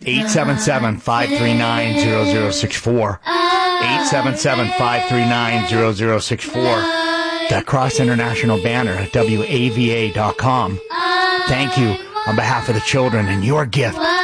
877-539-0064. 877-539-0064. That Cross International banner at WAVA.com. Thank you on behalf of the children and your gift